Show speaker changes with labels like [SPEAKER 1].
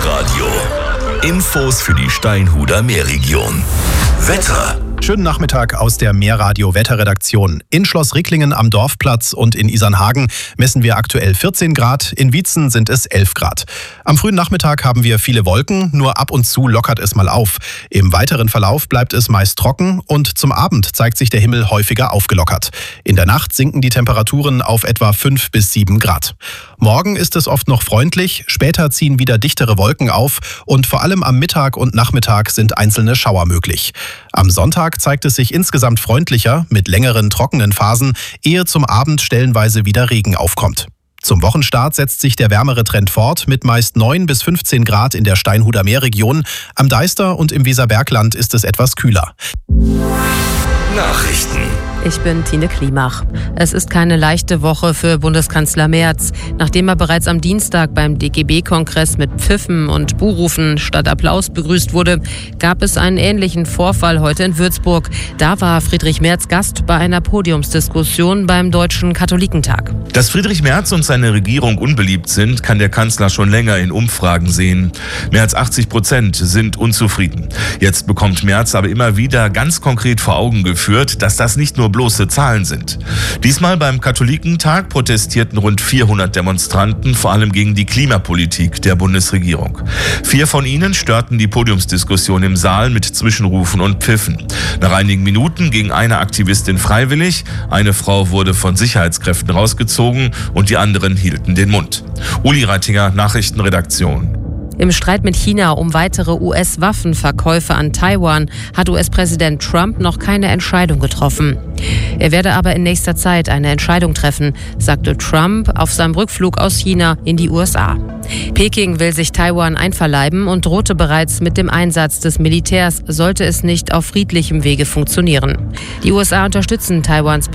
[SPEAKER 1] Meerradio. Infos für die Steinhuder Meerregion. Wetter.
[SPEAKER 2] Schönen Nachmittag aus der Meerradio-Wetterredaktion. In Schloss Ricklingen am Dorfplatz und in Isernhagen messen wir aktuell 14 Grad, in Wietzen sind es 11 Grad. Am frühen Nachmittag haben wir viele Wolken, nur ab und zu lockert es mal auf. Im weiteren Verlauf bleibt es meist trocken und zum Abend zeigt sich der Himmel häufiger aufgelockert. In der Nacht sinken die Temperaturen auf etwa 5 bis 7 Grad. Morgen ist es oft noch freundlich, später ziehen wieder dichtere Wolken auf und vor allem am Mittag und Nachmittag sind einzelne Schauer möglich. Am Sonntag zeigt es sich insgesamt freundlicher mit längeren trockenen Phasen, ehe zum Abend stellenweise wieder Regen aufkommt. Zum Wochenstart setzt sich der wärmere Trend fort mit meist 9 bis 15 Grad in der Steinhuder Meerregion. Am Deister und im Weserbergland ist es etwas kühler.
[SPEAKER 1] Nachrichten.
[SPEAKER 3] Ich bin Tine Klimach. Es ist keine leichte Woche für Bundeskanzler Merz. Nachdem er bereits am Dienstag beim DGB-Kongress mit Pfiffen und Buhrufen statt Applaus begrüßt wurde, gab es einen ähnlichen Vorfall heute in Würzburg. Da war Friedrich Merz Gast bei einer Podiumsdiskussion beim Deutschen Katholikentag.
[SPEAKER 4] Dass Friedrich Merz und seine Regierung unbeliebt sind, kann der Kanzler schon länger in Umfragen sehen. Mehr als 80% sind unzufrieden. Jetzt bekommt Merz aber immer wieder ganz konkret vor Augen geführt, dass das nicht nur bloße Zahlen sind. Diesmal beim Katholikentag protestierten rund 400 Demonstranten, vor allem gegen die Klimapolitik der Bundesregierung. 4 von ihnen störten die Podiumsdiskussion im Saal mit Zwischenrufen und Pfiffen. Nach einigen Minuten ging eine Aktivistin freiwillig, eine Frau wurde von Sicherheitskräften rausgezogen und die anderen hielten den Mund. Uli Reitinger, Nachrichtenredaktion.
[SPEAKER 3] Im Streit mit China um weitere US-Waffenverkäufe an Taiwan hat US-Präsident Trump noch keine Entscheidung getroffen. Er werde aber in nächster Zeit eine Entscheidung treffen, sagte Trump auf seinem Rückflug aus China in die USA. Peking will sich Taiwan einverleiben und drohte bereits mit dem Einsatz des Militärs, sollte es nicht auf friedlichem Wege funktionieren. Die USA unterstützen Taiwans